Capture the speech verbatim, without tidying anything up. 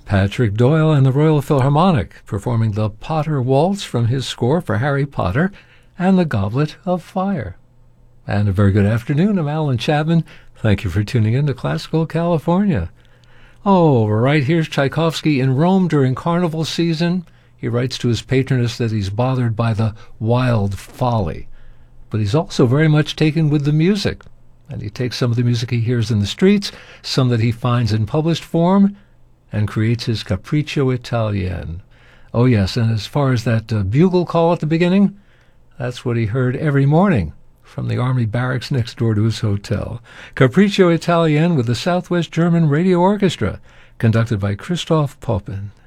Patrick Doyle and the Royal Philharmonic performing the Potter Waltz from his score for Harry Potter and the Goblet of Fire. And a very good afternoon. I'm Alan Chapman. Thank you for tuning in to Classical California. Oh, right here's Tchaikovsky in Rome during carnival season. He writes to his patroness that he's bothered by the wild folly, but he's also very much taken with the music. And he takes some of the music he hears in the streets, some that he finds in published form, and creates his Capriccio Italien. Oh yes, and as far as that uh, bugle call at the beginning, that's what he heard every morning from the army barracks next door to his hotel. Capriccio Italien with the Southwest German Radio Orchestra, conducted by Christoph Poppen.